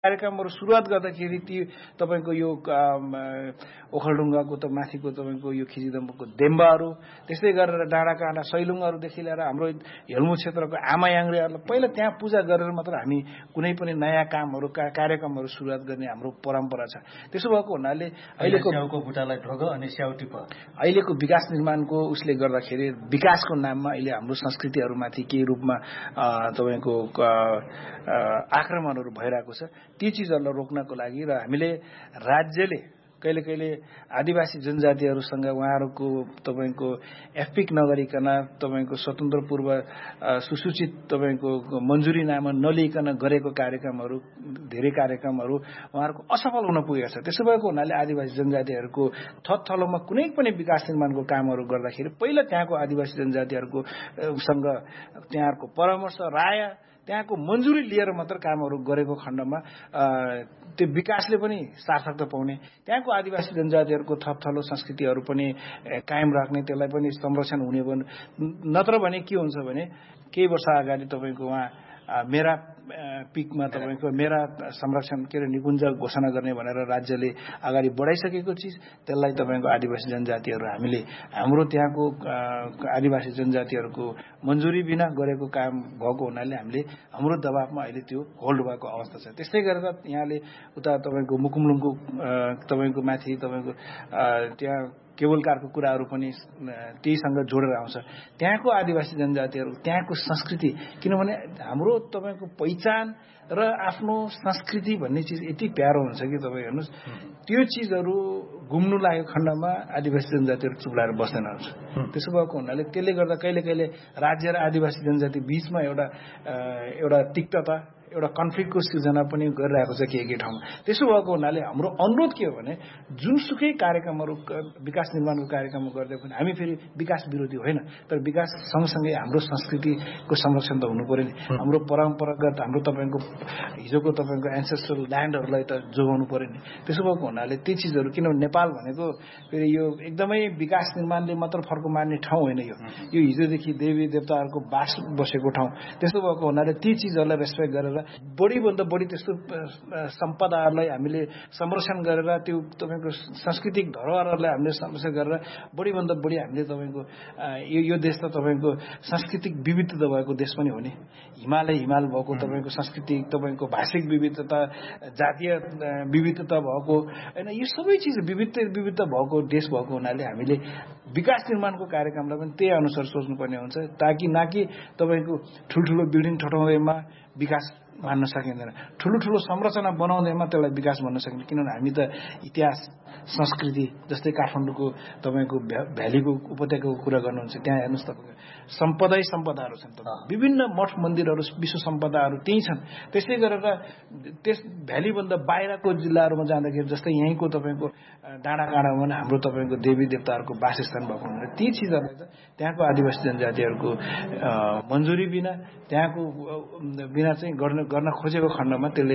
कार्यक्रमहरु सुरुवात गर्दाखेरि ती तपाईको यो ओखलढुङ्गाको त माथिको तपाईको यो खिचिदम्बको देम्बाहरु त्यसै गरेर डाँडाकाँडा सैलुङहरुदेखि लिएर हाम्रो हेल्मु क्षेत्रको आमायाङ्ग्रेहरुलाई पहिला त्यहाँ पूजा गरेर मात्र हामी कुनै पनि नयाँ कामहरु कार्यक्रमहरु सुरुवात गर्ने हाम्रो परम्परा छ। त्यसो भएको हुनाले अहिलेको स्याउको बुटालाई ढोग अनि स्याउ टिप अहिलेको विकास निर्माणको उसले गर्दाखेरि विकासको नाममा अहिले हाम्रो संस्कृतिहरुमाथि के रूपमा तपाईको आक्रमणहरु भइरहेको छ। ती चीजहरुलाई रोक्नको लागि र हामीले राज्यले कहिले कहिले आदिवासी जनजातिहरुसँग उहाँहरुको तपाईको एफपिक नगरिकन तपाईको स्वतन्त्र पूर्व सुसूचित तपाईको मन्जुरी नाम नलिकन गरेको कार्यक्रमहरु धेरै कार्यक्रमहरु उहाँहरुको असफल हुन पुगेको छ। त्यसो भएको हुनाले आदिवासी जनजातिहरुको थथलोमा कुनै पनि विकास निर्माणको कामहरु गर्दाखेरि पहिला त्यहाँको आदिवासी जनजातिहरुको सँग त्यहाँहरुको परामर्श राय त्यहाँको मन्जुरी लिएर मात्र कामहरु गरेको खण्डमा त्यो विकासले पनि सार्थकता पाउने त्यहाँको आदिवासी जनजातिहरुको थपथलो संस्कृतिहरु पनि कायम राख्ने त्यसलाई पनि संरक्षण हुने नत्र भने के हुन्छ भने केही वर्ष अगाडि तपाईको उहाँ मेरा पिकमा तपाईको मेरा संरक्षण के निकुञ्ज घोषणा गर्ने भनेर राज्यले अगाडि बढाइसकेको चिज त्यसलाई तपाईको आदिवासी जनजातिहरु हामीले हाम्रो त्यहाँको आदिवासी जनजातिहरुको मन्जुरी बिना गरेको काम भएको हुनाले हामीले हाम्रो दबावमा अहिले त्यो होल्ड भएको अवस्था छ। त्यसै गरेर यहाँले उता तपाईको मुकुमलुङको तपाईको माथि तपाईको त्यहाँ केबल कारको कुराहरु पनि त्यहीसँग जोडेर आउँछ। त्यहाँको आदिवासी जनजातिहरु त्यहाँको संस्कृति किनभने हाम्रो तपाईको पहिचान र आफ्नो संस्कृति भन्ने चीज यति प्यारो हुन्छ कि तपाई हेर्नुस् त्यो चीजहरु घुम्नु लागेको खण्डमा आदिवासी जनजातिहरु चुप्लाएर बस्दैनन्। त्यसो भएको हुनाले त्यसले गर्दा कहिले कहिले राज्य र आदिवासी जनजाति बीचमा एउटा तिक्तता एउटा कन्फ्लिक्टको सृजना पनि गरिरहेको छ केही ठाउँमा। त्यसो भएको हुनाले हाम्रो अनुरोध के हो भने जुनसुकै कार्यक्रमहरु विकास निर्माणको कार्यक्रम गर्दै पनि हामी फेरि विकास विरोधी होइन तर विकास सँगसँगै हाम्रो संस्कृतिको संरक्षण त हुनु पर्यो नि। हाम्रो परम्परागत हाम्रो तपाईको हिजोको तपाईको एन्सेस्ट्रल ल्यान्डहरुलाई त जोगाउनु पर्यो नि। त्यसो भएको हुनाले ती चीजहरु किनभने नेपाल भनेको फेरि यो एकदमै विकास निर्माणले मात्र फर्को मार्ने ठाउँ होइन। यो हिजोदेखि देवी देवताहरुको बास बसेको ठाउँ। त्यसो भएको हुनाले ती चीजहरुलाई रेस्पेक्ट गरेर बढी भन्दा बढी त्यस्तो सम्पदाहरुलाई हामीले संरक्षण गरेर त्यो तपाईको सांस्कृतिक धरोहरहरुलाई हामीले संरक्षण गरेर बढी भन्दा बढी हामीले तपाईको यो देश त तपाईको सांस्कृतिक विविधता भएको देश पनि हो नि। हिमाल भएको तपाईको सांस्कृतिक तपाईको भाषिक विविधता जातीय विविधता भएको हैन यो सबै चीज विविधता भएको देश भएको हुनाले हामीले विकास निर्माणको कार्यक्रमलाई पनि त्यही अनुसार सोच्नुपर्ने हुन्छ ताकि नाकि तपाईको ठुलठुलो बिल्डिङ ठटाउँदैमा विकास मान्न सकिँदैन ठुलो संरचना बनाउँदैमा त्यसलाई विकास भन्न सकिन्छ। किनभने हामी त इतिहास संस्कृति जस्तै काठमाडौँको तपाईको भ्यालीको उपत्यकाको कुरा गर्नुहुन्छ त्यहाँ हेर्नुस् तपाईको सम्पदाहरु छन् विभिन्न मठ मन्दिरहरु विश्व सम्पदाहरु त्यही छन्। त्यसै गरेर त्यस भ्याली भन्दा बाहिरको जिल्लाहरुमा जाँदाखेरि जस्तै यहीँको तपाईको डाँडाकाँडामा हाम्रो तपाईको देवी देवताहरुको वासस्थान भएको हुनाले ती चीजहरुलाई त त्यहाँको आदिवासी जनजातिहरुको मन्जुरी बिना त्यहाँको बिना चाहिँ गर्न खोजेको खण्डमा त्यसले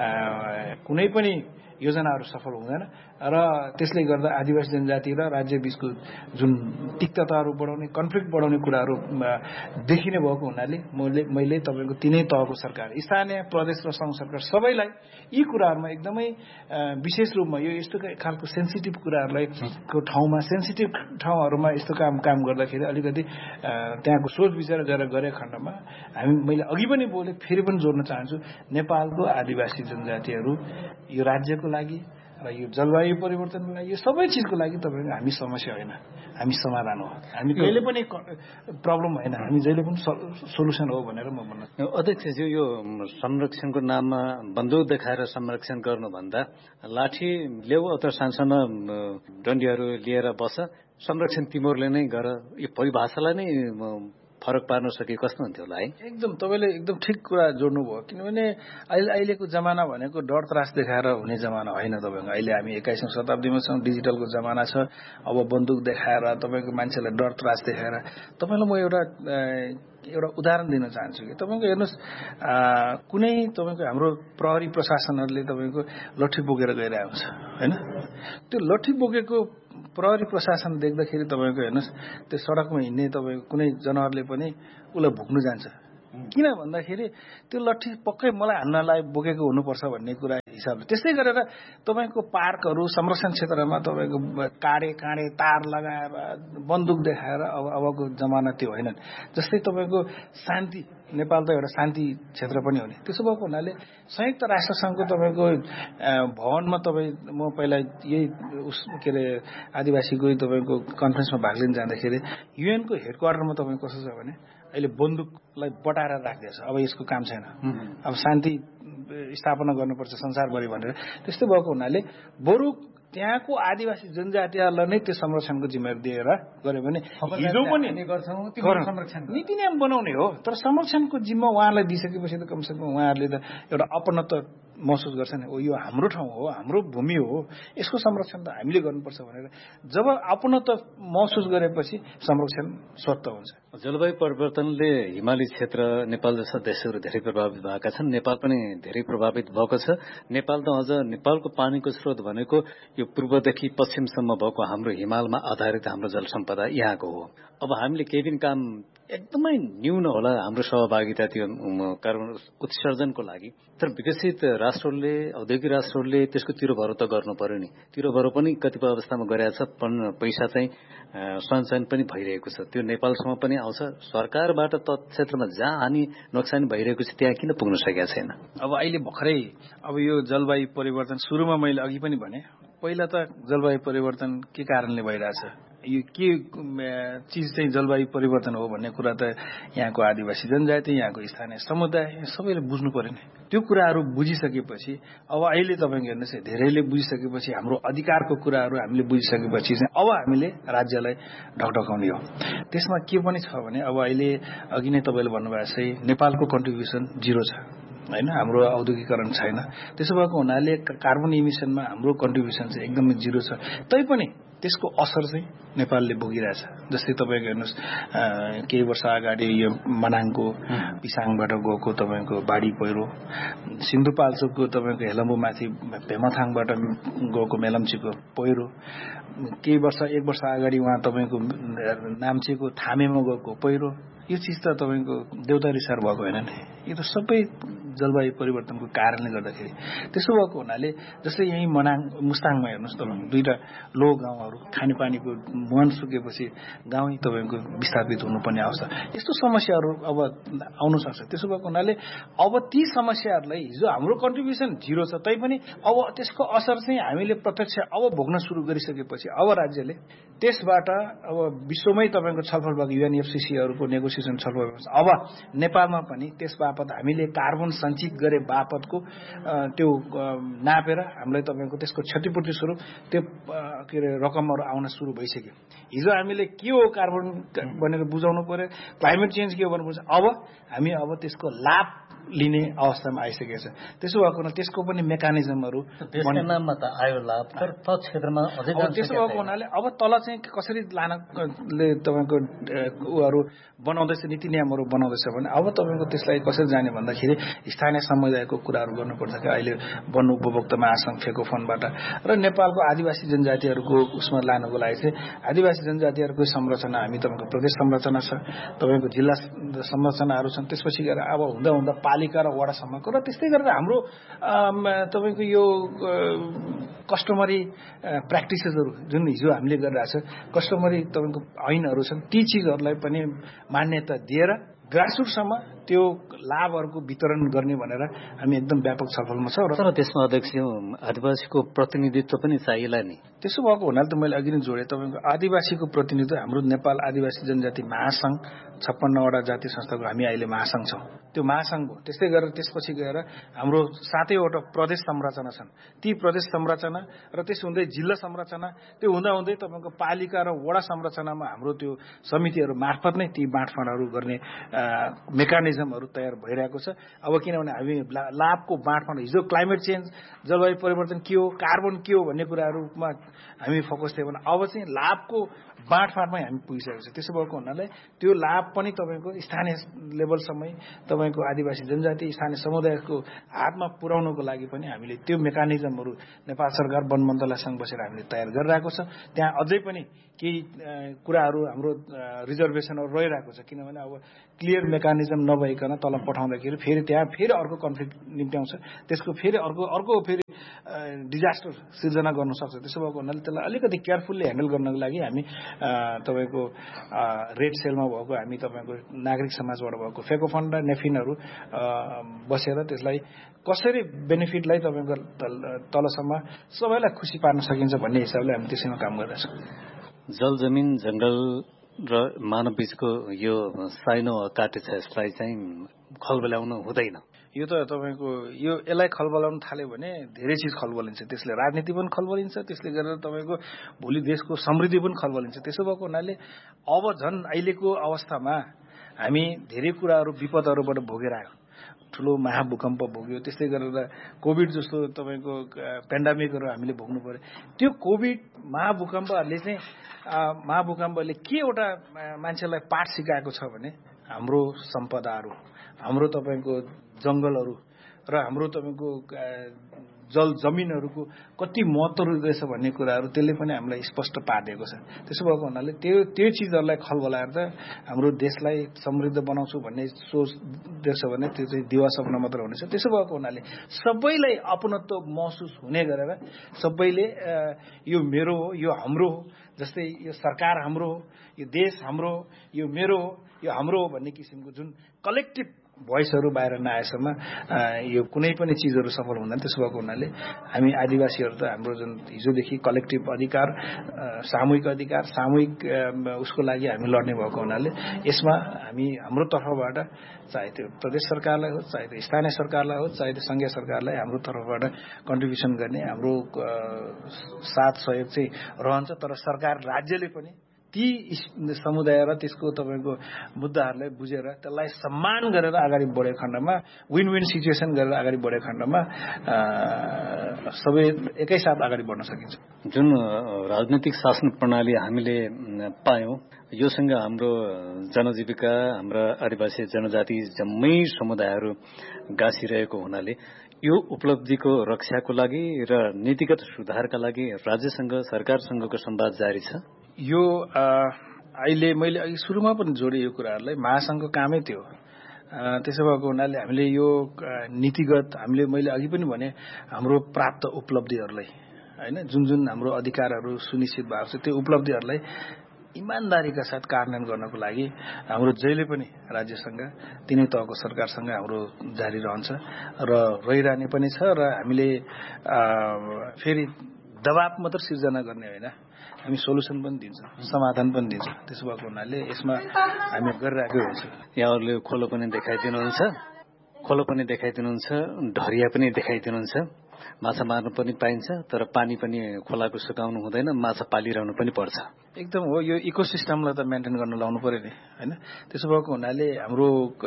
कुनै पनि योजनाहरु सफल हुँदैन र त्यसले गर्दा आदिवासी जनजाति र राज्य बीचको जुन तिक्तताहरु बढाउने कन्फ्लिक्ट बढाउने कुराहरु देखिने भएको हुनाले मैले तपाईको तीनै तहको सरकार स्थानीय प्रदेश र संघ सरकार सबैलाई यी कुराहरुमा एकदमै विशेष रूपमा यो यस्तो खालको सेन्सिटिभ कुराहरुलाई को ठाउँमा सेन्सिटिभ ठाउँहरुमा यस्तो काम गर्दाखेरि अलिकति त्यहाँको सोच विचार गरे खण्डमा मैले अघि पनि बोले फेरि पनि जोड्न चाहन्छु नेपालको आदिवासी जनजातिहरु यो राज्यको लागि र यो जलवायु परिवर्तनको लागि यो सबै चीजको लागि तपाईको हामी समस्या होइन हामी समाधान हो। हामी कहिले पनि प्रब्लम होइन हामी जहिले पनि सोलुसन हो भनेर म भन्न। अध्यक्षज्यू यो संरक्षणको नाममा बन्दुक देखाएर संरक्षण गर्नुभन्दा लाठी ल्याऊ अथवा सानसानो डन्डीहरू लिएर बस संरक्षण तिमीहरूले नै गर यो परिभाषालाई नै फरक पार्न सके कस्तो हुन्थ्यो होला है। एकदम तपाईले एकदम ठिक कुरा जोड्नु भयो किनभने अहिलेको जमाना भनेको डर त्रास देखाएर हुने जमाना होइन। तपाईको अहिले हामी 21औं शताब्दीमा छौं डिजिटलको जमाना छ। अब बन्दुक देखाएर तपाईको मान्छेलाई डर त्रास देखाएर तपाईलाई म एउटा उदाहरण दिन चाहन्छु कि तपाईको हेर्नुस् कुनै तपाईको हाम्रो प्रहरी प्रशासनहरुले तपाईको लट्ठी बोकेर गइरहेको हुन्छ हैन त्यो लट्ठी बोकेको प्रहरी प्रशासन देख्दाखेरि तपाईको हेर्नुस् त्यो सडकमा हिँड्ने तपाईको कुनै जनावरले पनि उलाई भुक्नु जान्छ किन भन्दाखेरि त्यो लट्ठी पक्कै मलाई हान्नलाई बोकेको हुनुपर्छ भन्ने कुरा हिसाबले त्यस्तै गरेर तपाईँको पार्कहरू संरक्षण क्षेत्रमा तपाईँको काँडे तार लगाएर बन्दुक देखाएर अबको जमाना त्यो होइनन्। जस्तै तपाईँको शान्ति, नेपाल त एउटा शान्ति क्षेत्र पनि हो नि, त्यसो भएको हुनाले संयुक्त राष्ट्र संघको तपाईँको भवनमा म पहिला यही के अरे आदिवासीको तपाईँको कन्फरेन्समा भाग लिन जाँदाखेरि युएनको हेडक्वार्टरमा तपाईँ कस्तो छ भने अहिले बन्दुकलाई बटाएर राखिदिएछ। अब यसको काम छैन, अब शान्ति स्थापना गर्नुपर्छ संसारभरि भनेर। त्यस्तो भएको हुनाले बरु त्यहाँको आदिवासी जनजातिहरूलाई नै त्यो संरक्षणको जिम्मेवारी दिएर गऱ्यो भने हिजो पनि नीति नियम बनाउने हो, तर संरक्षणको जिम्मा उहाँहरूलाई दिइसकेपछि त कमसेकम उहाँहरूले त एउटा अपनत्व महसुस गर्छ नि, यो हाम्रो ठाउँ हो, हाम्रो भूमि हो, यसको संरक्षण त हामीले गर्नुपर्छ भनेर जब अपनत्व महसुस गरेपछि संरक्षण स्वतः हुन्छ। जलवायु परिवर्तनले हिमाली क्षेत्र नेपाल जस्ता देशहरू धेरै प्रभावित भएका छन्, नेपाल पनि धेरै प्रभावित भएको छ। नेपाल त अझ नेपालको पानीको स्रोत भनेको यो पूर्वदेखि पश्चिमसम्म भएको हाम्रो हिमालमा आधारित हाम्रो जल सम्पदा यहाँको हो। अब हामीले केही दिन काम एकदमै न्यून होला हाम्रो सहभागिता त्यो कार्बन उत्सर्जनको लागि, तर विकसित राष्ट्रहरूले औद्योगिक राष्ट्रहरूले त्यसको तिरोभरो त गर्नु पर्यो नि। तिरोभरो पनि कतिपय अवस्थामा गरेको छ, पैसा चाहिँ सञ्चयन पनि भइरहेको छ, त्यो नेपालसम्म पनि आउँछ। सरकारबाट तत् क्षेत्रमा जहाँ हानि नोक्सानी भइरहेको छ त्यहाँ किन पुग्न सकेका छैन? अब अहिले भर्खरै अब यो जलवायु परिवर्तन सुरुमा मैले अघि पनि भने, पहिला त जलवायु परिवर्तन के कारणले भइरहेछ, यो के चिज चाहिँ जलवायु परिवर्तन हो भन्ने कुरा त यहाँको आदिवासी जनजाति, यहाँको स्थानीय समुदाय सबैले बुझ्नु पर्यो नि। त्यो कुराहरू बुझिसकेपछि अब अहिले तपाईँको हेर्नुहोस्, धेरैले बुझिसकेपछि हाम्रो अधिकारको कुराहरू हामीले बुझिसकेपछि चाहिँ अब हामीले राज्यलाई ढकढकाउने हो। त्यसमा के पनि छ भने अब अहिले अघि नै तपाईँले भन्नुभएको चाहिँ नेपालको कन्ट्रिब्युसन 0 छ होइन, हाम्रो औद्योगिकरण छैन। त्यसो भएको हुनाले कार्बन इमिसनमा हाम्रो कन्ट्रिब्युसन चाहिँ एकदमै 0 छ। तैपनि त्यसको असर चाहिँ नेपालले भोगिरहेछ। जस्तै तपाईँको हेर्नुहोस्, केही वर्ष अगाडि यो मनाङको पिसाङबाट गएको तपाईँको बाढी पहिरो, सिन्धुपाल्चोकको तपाईँको हेलम्बुमाथि भेमाथाङबाट गएको मेलम्चीको पहिरो, केही वर्ष 1 वर्ष अगाडि उहाँ तपाईँको नाम्चीको थामेमा गएको पहिरो, यो चिज त तपाईँको देउतारी सार भएको होइन नि, यो त सबै जलवायु परिवर्तनको कारणले गर्दाखेरि। त्यसो भएको हुनाले जस्तै यही मुस्ताङमा हेर्नुहोस् त, 2टा लो गाउँहरू, खानेपानीको मुहान सुकेपछि गाउँ तपाईँको विस्थापित हुनुपर्ने अवस्था, यस्तो समस्याहरू अब आउन सक्छ। त्यसो भएको हुनाले अब ती समस्याहरूलाई हिजो हाम्रो कन्ट्रिब्युसन 0 छ, तैपनि अब त्यसको असर चाहिँ हामीले प्रत्यक्ष अब भोग्न सुरु गरिसकेपछि अब राज्यले त्यसबाट अब विश्वमै तपाईँको छलफल भएको UNFCCCहरूको नेगोसिएसन छलफल अब नेपालमा पनि त्यस बापत हामीले कार्बन सञ्चित गरे बापतको त्यो नापेर हामीलाई तपाईँको त्यसको क्षतिपूर्ति स्वरूप त्यो के अरे रकमहरू आउन सुरु भइसक्यो। हिजो हामीले के हो कार्बन भनेर बुझाउनु पर्यो, क्लाइमेट चेन्ज के हो भन्नुपर्छ, अब हामी अब त्यसको लाभ लिने अवस्थामा आइसकेको छ। त्यसो भएको हुनाले त्यसको पनि मेकानिजमहरू नाममा त आयो लाभ, तर त क्षेत्रमा अझै त्यसो भएको हुनाले अब तल चाहिँ कसरी लानले तपाईँको उहरू बनाउँदैछ, नीति नियमहरू बनाउँदैछ भने अब तपाईँको त्यसलाई कसरी जाने भन्दाखेरि स्थानीय समुदायको कुराहरू गर्नुपर्छ कि अहिले वन उपभोक्ता महासंघ फेको फन्डबाट र नेपालको आदिवासी जनजातिहरूको उसमा लानको लागि चाहिँ आदिवासी जनजातिहरूको संरचना हामी तपाईँको प्रदेश संरचना छ, तपाईँको जिल्ला संरचनाहरू छन्, त्यसपछि गएर अब हुँदा हुँदा पालिका र वडासम्मको र त्यस्तै गरेर हाम्रो तपाईँको यो कस्टमरी प्र्याक्टिसेसहरू जुन हिजो हामीले गरिरहेछ, कस्टमरी तपाईँको ऐनहरू छन्, ती चिजहरूलाई पनि मान्यता दिएर ग्रासरुटसम्म त्यो लाभहरूको वितरण गर्ने भनेर हामी एकदम व्यापक छलफलमा छ। तर त्यसमा अध्यक्ष आदिवासीको प्रतिनिधित्व पनि चाहिएला नि। त्यसो भएको हुनाले त मैले अघि नै जोडेँ, तपाईँको आदिवासीको प्रतिनिधित्व हाम्रो नेपाल आदिवासी जनजाति महासंघ 56वटा जातीय संस्थाको हामी अहिले महासंघ छौँ, त्यो महासंघ हो। त्यस्तै गरेर त्यसपछि गएर हाम्रो 7वटा प्रदेश संरचना छन्, ती प्रदेश संरचना र त्यस हुँदै जिल्ला संरचना, त्यो हुँदाहुँदै तपाईँको पालिका र वडा संरचनामा हाम्रो त्यो समितिहरू मार्फत नै ती बाँडफाँडहरू गर्ने मेकानिजमहरू तयार भइरहेको छ। अब किनभने हामी लाभको बाँडफाँड, हिजो क्लाइमेट चेन्ज, जलवायु परिवर्तन के हो, कार्बन के हो भन्ने कुराहरूमा हामी फोकस थियौँ भने अब चाहिँ लाभको बाँडफाँडमै हामी पुगिसकेको छ। त्यसो भएको हुनाले त्यो लाभ पनि तपाईँको स्थानीय लेभलसम्मै तपाईँको आदिवासी जनजाति स्थानीय समुदायको हातमा पुर्याउनको लागि पनि हामीले त्यो मेकानिजमहरू नेपाल सरकार वन मन्त्रालयसँग बसेर हामीले तयार गरिरहेको छ। त्यहाँ अझै पनि केही कुराहरू हाम्रो रिजर्भेसनहरू रहिरहेको छ, किनभने अब क्लियर मेकानिजम नभए नभइकन तल पठाउँदाखेरि फेरि त्यहाँ फेरि अर्को कन्फ्लिक्ट निम्त्याउँछ, त्यसको फेरि अर्को फेरि डिजास्टर सिर्जना गर्न सक्छ। त्यसो भएको हुनाले त्यसलाई अलिकति केयरफुल्ली ह्यान्डल गर्नको लागि हामी तपाईँको रेड सेलमा भएको हामी तपाईँको नागरिक समाजबाट भएको फेको फन्ड र नेफिनहरू बसेर त्यसलाई कसरी बेनिफिटलाई तपाईँको तलसम्म सबैलाई खुसी पार्न सकिन्छ भन्ने हिसाबले हामी त्यसैमा काम गर्दैछौँ। जल जमिन जंगल र मानव बीचको यो साइनो काटे छ, यसलाई चाहिँ खलबल्याउनु हुँदैन। यो त तपाईँको यसलाई खलबलाउन थाल्यो भने धेरै चिज खलबलिन्छ, त्यसले राजनीति पनि खलबलिन्छ, त्यसले गरेर तपाईँको भोलि देशको समृद्धि पनि खलबलिन्छ। त्यसो भएको हुनाले अब झन् अहिलेको अवस्थामा हामी धेरै कुराहरू विपदहरूबाट भोगेर आयो। ठुलो महाभूकम्प भोग्यो, त्यस्तै गरेर कोभिड जस्तो तपाईँको पेन्डामिकहरू हामीले भोग्नु पर्यो। त्यो कोभिड महाभूकम्पले के एउटा मान्छेलाई पाठ सिकाएको छ भने हाम्रो सम्पदाहरू, हाम्रो तपाईँको जंगलहरू र हाम्रो तपाईँको जल जमिनहरूको कति महत्त्व रहेछ भन्ने कुराहरू त्यसले पनि हामीलाई स्पष्ट पारिदिएको छ। त्यसो भएको हुनाले त्यो चिजहरूलाई खलबलाएर त हाम्रो देशलाई समृद्ध बनाउँछु भन्ने सोच देख्छ भने त्यो चाहिँ दिवा सपना मात्र हुनेछ। त्यसो भएको हुनाले सबैलाई अपनत्व महसुस हुने गरेर सबैले यो मेरो हो, यो हाम्रो हो, जस्तै यो सरकार हाम्रो हो, यो देश हाम्रो हो, यो मेरो हो, यो हाम्रो हो भन्ने किसिमको जुन कलेक्टिभ भोइसहरू बाहिर नआएसम्म यो कुनै पनि चिजहरू सफल हुँदैन। त्यसो भएको हुनाले हामी आदिवासीहरू त हाम्रो जुन हिजोदेखि कलेक्टिभ अधिकार, सामूहिक अधिकार, सामूहिक उसको लागि हामी लड्ने भएको हुनाले यसमा हामी हाम्रो तर्फबाट चाहे त्यो प्रदेश सरकारलाई होस्, चाहे त्यो स्थानीय सरकारलाई होस्, चाहे त्यो संघीय सरकारलाई हाम्रो तर्फबाट कन्ट्रिब्युसन गर्ने हाम्रो साथ सहयोग चाहिँ रहन्छ। तर सरकार राज्यले पनि ती समुदाय र त्यसको तपाईँको मुद्दाहरूलाई बुझेर त्यसलाई सम्मान गरेर अगाडि बढेको खण्डमा विन विन सिचुएसन गरेर अगाडि बढेको खण्डमा सबै एकैसाथ अगाडि बढ्न सकिन्छ। जुन राजनीतिक शासन प्रणाली हामीले पायौं, योसँग हाम्रो जनजीविका, हाम्रा आदिवासी जनजाति जम्मै समुदायहरू गाँसिरहेको हुनाले यो उपलब्धिको रक्षाको लागि र नीतिगत सुधारका लागि राज्यसँग सरकारसँगको संवाद जारी छ। यो अहिले मैले अघि सुरुमा पनि जोडे यो कुराहरूलाई, महासंघको कामै त्यो। त्यसो भएको हुनाले हामीले यो नीतिगत हामीले मैले अघि पनि भने हाम्रो प्राप्त उपलब्धिहरूलाई हैन, जुन जुन हाम्रो अधिकारहरू सुनिश्चित भएको छ त्यो उपलब्धिहरूलाई इमानदारीका साथ कार्यान्वयन गर्नको लागि हाम्रो जहिले पनि राज्यसँग, तिनै तहको सरकारसँग हाम्रो जारी रहन्छ र रहिरहने पनि छ। र हामीले फेरि दबाब मात्र सिर्जना गर्ने होइन, हामी सोलुसन पनि दिन्छौँ, समाधान पनि दिन्छौँ। त्यसो भएको हुनाले यसमा हामी गरिरहेकै हुन्छ। यहाँहरूले खोलो पनि देखाइदिनुहुन्छ, ढरिया पनि देखाइदिनुहुन्छ, माछा मार्नु पनि पाइन्छ, तर पानी पनि खोलाको सुकाउनु हुँदैन, माछा पालिरहनु पनि पर्छ। एकदम हो, यो इकोसिस्टमलाई त मेन्टेन गर्न लाउनु पर्यो नि हैन। त्यसो भएको हुनाले हाम्रो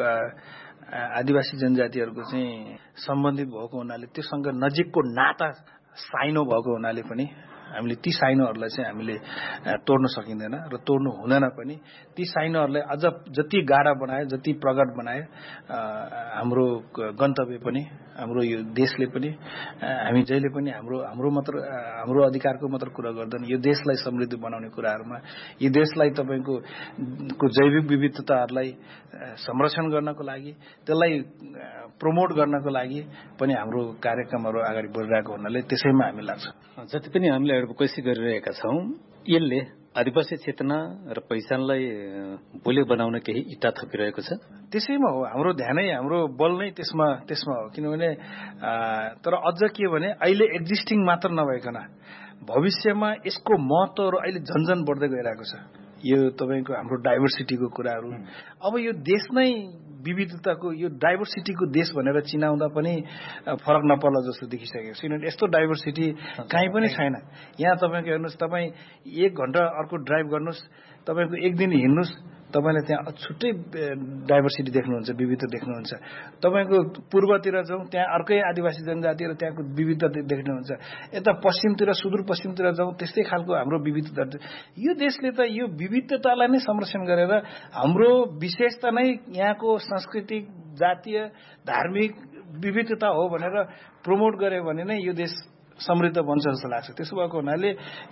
आदिवासी जनजातिहरूको चाहिँ सम्बन्धित भएको हुनाले त्योसँग नजिकको नाता साइनो भएको हुनाले पनि हामीले ती साइनोहरूलाई चाहिँ हामीले तोड्न सकिँदैन र तोड्नु हुँदैन पनि। ती साइनोहरूलाई अझ जति गाढा बनायो, जति प्रगट बनायो हाम्रो गन्तव्य पनि, हाम्रो यो देशले पनि, हामी जहिले पनि हाम्रो अधिकारको मात्र कुरा गर्दैन, यो देशलाई समृद्ध बनाउने कुराहरूमा, यो देशलाई तपाईँको जैविक विविधताहरूलाई संरक्षण गर्नको लागि, त्यसलाई प्रमोट गर्नको लागि पनि हाम्रो कार्यक्रमहरू अगाडि बढिरहेको हुनाले त्यसैमा हामी लाग्छ। जति पनि हामीले एडभोकेसी गरिरहेका छौं, यसले आदिवासी चेतना र पहिचानलाई बोले बनाउन केही इटा थपिरहेको छ। त्यसैमा हो हाम्रो ध्यानै, हाम्रो बल नै त्यसमा हो। किनभने तर अझ के भने अहिले एक्जिस्टिङ मात्र नभइकन भविष्यमा यसको महत्त्वहरू अहिले झन्झन बढ्दै गइरहेको छ। यो तपाईँको हाम्रो डाइभर्सिटीको कुराहरू, अब यो देश नै विविधताको, यो डाइभर्सिटीको देश भनेर चिनाउँदा पनि फरक नपर्ला जस्तो देखिसकेको छ। किनभने यस्तो डाइभर्सिटी कहीँ पनि छैन। यहाँ तपाईँको हेर्नुहोस्, तपाईँ 1 घण्टा अर्को ड्राइभ गर्नुहोस्, तपाईँको 1 दिन हिँड्नुहोस्, तपाईँले त्यहाँ छुट्टै डाइभर्सिटी देख्नुहुन्छ, विविधता देख्नुहुन्छ। तपाईँको पूर्वतिर जाउँ, त्यहाँ अर्कै आदिवासी जनजाति र त्यहाँको विविधता देख्नुहुन्छ। यता पश्चिमतिर, सुदूरपश्चिमतिर जाउँ, त्यस्तै खालको हाम्रो विविधता। यो देशले त यो विविधतालाई नै संरक्षण गरेर हाम्रो विशेषता नै यहाँको सांस्कृतिक, जातीय, धार्मिक विविधता हो भनेर प्रमोट गर्यो भने नै यो देश समृद्ध बन्छ जस्तो लाग्छ। त्यसो भएको हुनाले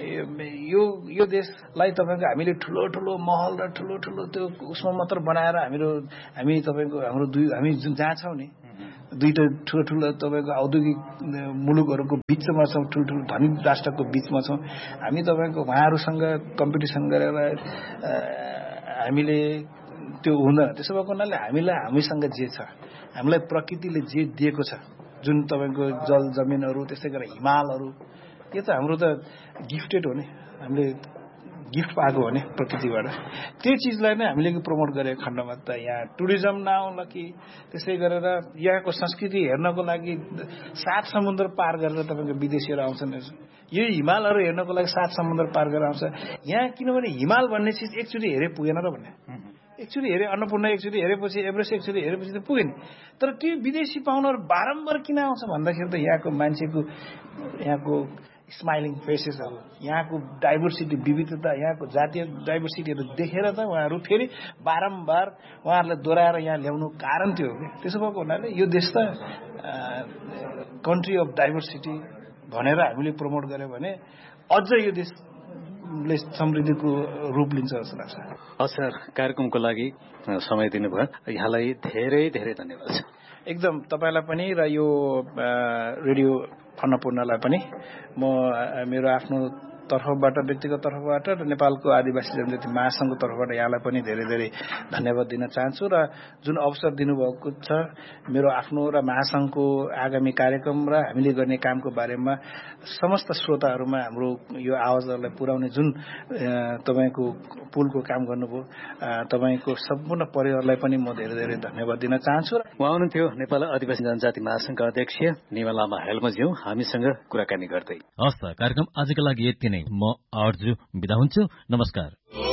यो देशलाई तपाईँको हामीले ठुलो ठुलो महल र ठुलो ठुलो त्यो उसमा मात्र बनाएर हामी तपाईँको हामी जुन जहाँ छौँ नि दुईटा ठुलो तपाईँको औद्योगिक मुलुकहरूको बिचमा छौँ, ठुल्ठुलो धनी राष्ट्रको बिचमा छौँ। हामी तपाईँको उहाँहरूसँग कम्पिटिसन गरेर हामीले त्यो हुँदैन। त्यसो भएको हुनाले हामीसँग जे छ, हामीलाई प्रकृतिले जे दिएको छ, जुन तपाईँको जल जमिनहरू, त्यसै गरेर हिमालहरू, यो त हाम्रो त गिफ्टेड हो नि, हामीले गिफ्ट पाएको हो नि प्रकृतिबाट। त्यो चिजलाई नै हामीले प्रमोट गरेको खण्डमा त यहाँ टुरिज्म नआउला कि त्यसै गरेर यहाँको संस्कृति हेर्नको लागि 7 समुद्र पार गरेर तपाईँको विदेशीहरू आउँछन्। यो हिमालहरू हेर्नको लागि 7 समुद्र पार गरेर आउँछ यहाँ, किनभने हिमाल भन्ने चिज एकचोटि हेरे पुगेन र भन्ने। एकचोटि हेरे अन्नपूर्ण, एकचोटि हेरेपछि एभरेस्ट, एकचोटि हेरेपछि त पुगेन। तर त्यो विदेशी पाहुनाहरू बारम्बार किन आउँछ भन्दाखेरि त यहाँको मान्छेको यहाँको स्माइलिङ फेसेसहरू, यहाँको डाइभर्सिटी, विविधता, यहाँको जातीय डाइभर्सिटीहरू देखेर त उहाँहरू फेरि बारम्बार उहाँहरूलाई दोहोऱ्याएर यहाँ ल्याउनु कारण त्यो हो कि। त्यसो भएको हुनाले यो देश त कन्ट्री अफ डाइभर्सिटी भनेर हामीले प्रमोट गर्यो भने अझ यो देशले समृद्धिको रूप लिन्छ जस्तो लाग्छ। सर, कार्यक्रमको लागि समय दिनुभयो, यहाँलाई धेरै धेरै धन्यवाद छ। एकदम तपाईँलाई पनि र यो रेडियो अन्नपूर्णलाई पनि म मेरो आफ्नो तर्फबाट, व्यक्तिगत तर्फबाट र नेपालको आदिवासी जनजाति महासङ्घको तर्फबाट यहाँलाई पनि धेरै धेरै धन्यवाद दिन चाहन्छु। र जुन अवसर दिनुभएको छ मेरो आफ्नो र महासङ्घको आगामी कार्यक्रम र हामीले गर्ने कामको बारेमा समस्त श्रोताहरूमा हाम्रो यो आवाजहरूलाई पुर्याउने जुन तपाईँको पुलको काम गर्नुभयो, तपाईँको सम्पूर्ण परिवारलाई पनि म धेरै धेरै धन्यवाद दिन चाहन्छु। उहाँ हुनुहुन्थ्यो नेपाल आदिवासी जनजाति महासङ्घका अध्यक्ष निमा लामा हेल्मज्यू हामीसँग कुराकानी गर्दै। हस् त, कार्यक्रम आजको लागि यति नै। म अर्जु बिदा हुन्छु। नमस्कार।